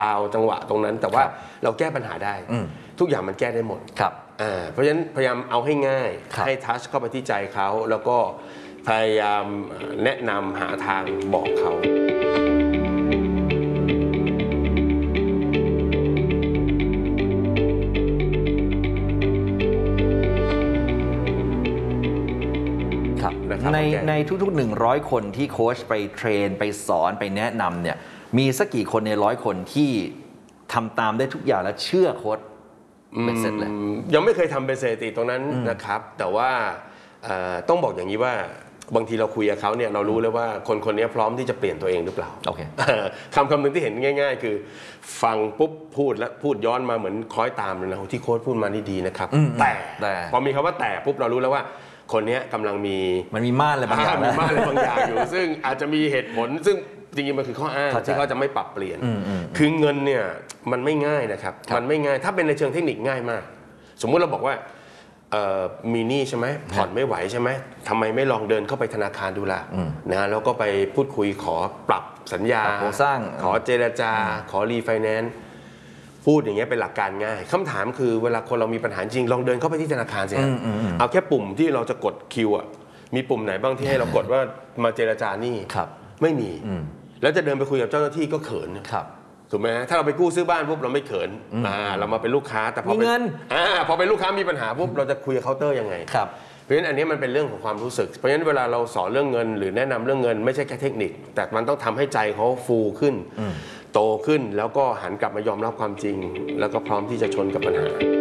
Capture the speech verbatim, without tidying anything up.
เอาจังหวะตรงนั้นแต่ว่าเราแก้ปัญหาได้ทุกอย่างมันแก้ได้หมดเพราะฉะนั้นพยายามเอาให้ง่ายให้ทัชเข้าไปที่ใจเขาแล้วก็พยายามแนะนำหาทางบอกเขาในในทุกๆหนึ่งร้อยคนที่โค้ชไปเทรนไปสอนไปแนะนำเนี่ยมีสักกี่คนในร้อยคนที่ทำตามได้ทุกอย่างและเชื่อโค้ชเป็นเสร็จเลยยังไม่เคยทำเป็นสถิติตรงนั้นนะครับแต่ว่าต้องบอกอย่างนี้ว่าบางทีเราคุยกับเขาเนี่ยเรารู้เลยว่าคนคนนี้พร้อมที่จะเปลี่ยนตัวเองหรือเปล่า okay. คำคำหนึ่งที่เห็นง่ายๆคือฟังปุ๊บพูดแล้วพูดย้อนมาเหมือนคล้อยตามเลยนะที่โค้ชพูดมานี่ดีนะครับแต่พอมีคำว่าแต่ปุ๊บเรารู้แล้วว่าคนนี้กำลังมีมันมีม่านอะไรบางอย่างมีม่านอะไรบางอย่างอยู่ซึ่งอาจจะมีเหตุผลซึ่งจริงๆมันคือข้ออ้างที่เขาจะไม่ปรับเปลี่ยนคือเงินเนี่ยมันไม่ง่ายนะครับมันไม่ง่ายถ้าเป็นในเชิงเทคนิคง่ายมากสมมุติเราบอกว่ามีหนี้ใช่ไหมผ่อนไม่ไหวใช่ไหมทำไมไม่ลองเดินเข้าไปธนาคารดูล่ะนะแล้วก็ไปพูดคุยขอปรับสัญญาโครงสร้างขอเจรจาขอรีไฟแนนซ์พูดอย่างเงี้ยเป็นหลักการง่ายคำถามคือเวลาคนเรามีปัญหาจริงลองเดินเข้าไปที่ธนาคารสิเอาแค่ปุ่มที่เราจะกดคิวอ่ะมีปุ่มไหนบ้างที่ให้เรากดว่ามาเจรจาหนี้ไม่มีแล้วจะเดินไปคุยกับเจ้าหน้าที่ก็เขินถูกไหมถ้าเราไปกู้ซื้อบ้านปุ๊บเราไม่เขินเรามาเป็นลูกค้าแต่พอเป็นพอเป็นลูกค้ามีปัญหาปุ๊บเราจะคุยกับเคาน์เตอร์ยังไงเพราะฉะนั้นอันนี้มันเป็นเรื่องของความรู้สึกเพราะฉะนั้นเวลาเราสอนเรื่องเงินหรือแนะนำเรื่องเงินไม่ใช่แค่เทคนิคแต่มันต้องทำให้ใจเขาฟูขึ้นโตขึ้นแล้วก็หันกลับมายอมรับความจริงแล้วก็พร้อมที่จะชนกับปัญหา